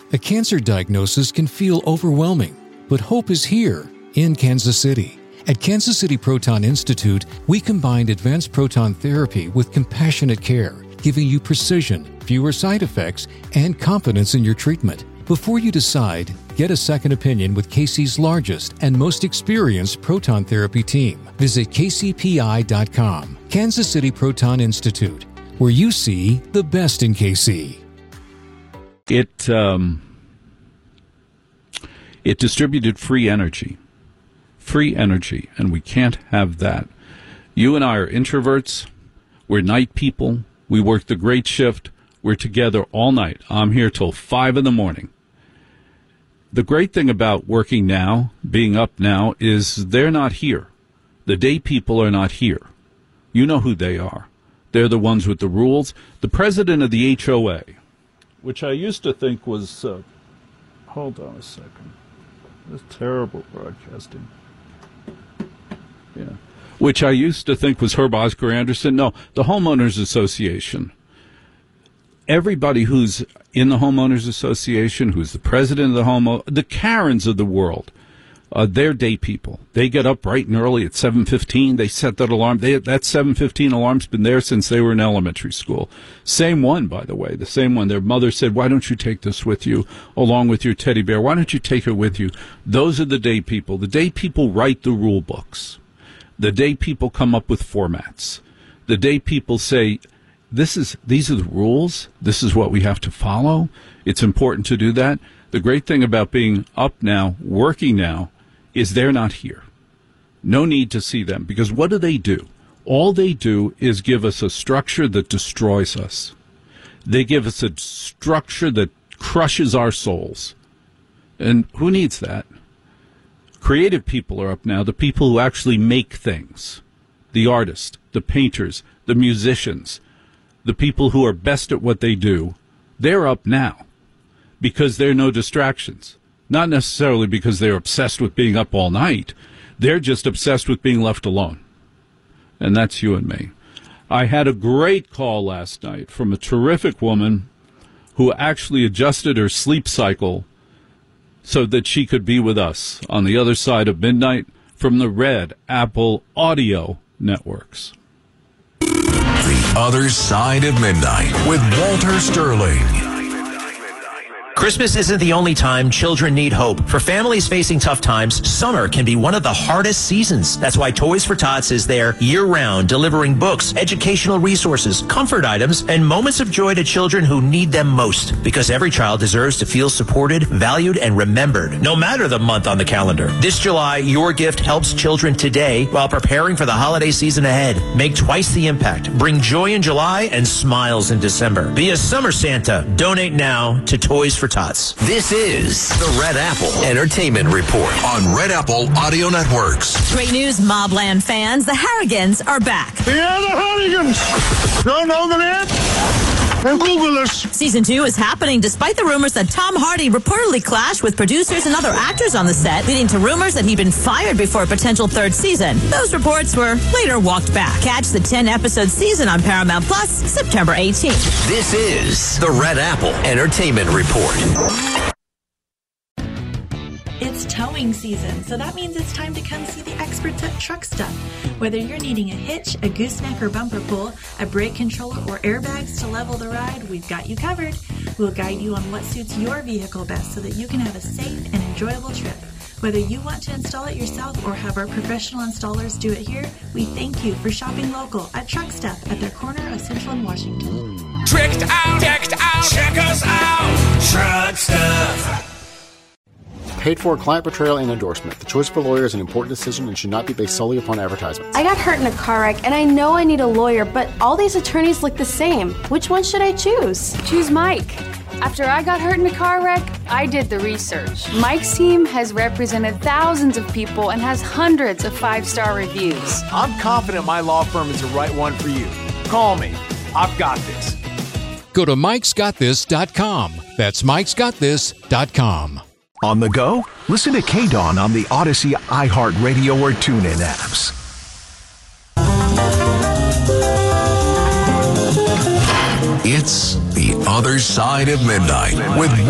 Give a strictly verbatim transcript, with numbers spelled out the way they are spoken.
A cancer diagnosis can feel overwhelming, but hope is here in Kansas City. At Kansas City Proton Institute, we combined advanced proton therapy with compassionate care, giving you precision, fewer side effects, and confidence in your treatment. Before you decide, get a second opinion with K C's largest and most experienced proton therapy team. Visit K C P I dot com. Kansas City Proton Institute, where you see the best in K C. It um, it distributed free energy. Free energy, and we can't have that. You and I are introverts. We're night people. We work the great shift. We're together all night. I'm here till five in the morning. The great thing about working now, being up now, is they're not here. The day people are not here. You know who they are. They're the ones with the rules. The president of the H O A, which I used to think was, uh, hold on a second. This terrible broadcasting. Yeah. Which I used to think was Herb Oscar Anderson. No, the Homeowners Association. Everybody who's in the Homeowners Association, who's the president of the home, the Karens of the world, uh, they're day people. They get up bright and early at seven fifteen. They set that alarm. They, that seven fifteen alarm's been there since they were in elementary school. Same one, by the way, the same one. Their mother said, why don't you take this with you along with your teddy bear? Why don't you take it with you? Those are the day people. The day people write the rule books. The day people come up with formats. The day people say, This is these are the rules. This is what we have to follow. It's important to do that. The great thing about being up now, working now, is they're not here. No need to see them, because what do they do? All they do is give us a structure that destroys us. They give us a structure that crushes our souls. And who needs that? Creative people are up now, the people who actually make things. The artists, the painters, the musicians, the people who are best at what they do, they're up now because there are no distractions. Not necessarily because they're obsessed with being up all night. They're just obsessed with being left alone. And that's you and me. I had a great call last night from a terrific woman who actually adjusted her sleep cycle so that she could be with us on the other side of midnight from the Red Apple Audio Networks. The Other Side of Midnight with Walter Sterling. Christmas isn't the only time children need hope. For families facing tough times, summer can be one of the hardest seasons. That's why Toys for Tots is there year-round, delivering books, educational resources, comfort items, and moments of joy to children who need them most. Because every child deserves to feel supported, valued, and remembered, no matter the month on the calendar. This July, your gift helps children today while preparing for the holiday season ahead. Make twice the impact. Bring joy in July and smiles in December. Be a summer Santa. Donate now to Toys for Tots. This is the Red Apple Entertainment Report on Red Apple Audio Networks. Great news, Mobland fans. The Harrigans are back. Yeah, the Harrigans. Don't know the name? And Google us. Season two is happening despite the rumors that Tom Hardy reportedly clashed with producers and other actors on the set, leading to rumors that he'd been fired before a potential third season. Those reports were later walked back. Catch the ten-episode season on Paramount Plus September eighteenth. This is the Red Apple Entertainment Report. It's towing season, so that means it's time to come see the experts at Truck Stuff. Whether you're needing a hitch, a gooseneck or bumper pull, a brake controller, or airbags to level the ride, we've got you covered. We'll guide you on what suits your vehicle best so that you can have a safe and enjoyable trip. Whether you want to install it yourself or have our professional installers do it here, we thank you for shopping local at Truck Stuff at their corner of Central and Washington. Tricked out, decked out, check us out, Truck Stuff. Paid for client portrayal and endorsement. The choice of a lawyer is an important decision and should not be based solely upon advertisements. I got hurt in a car wreck and I know I need a lawyer, but all these attorneys look the same. Which one should I choose? Choose Mike. After I got hurt in a car wreck, I did the research. Mike's team has represented thousands of people and has hundreds of five-star reviews. I'm confident my law firm is the right one for you. Call me. I've got this. Go to mikes got this dot com. That's mikes got this dot com. On the go? Listen to K-Dawn on the Odyssey, iHeartRadio, or TuneIn apps. It's The Other Side of Midnight with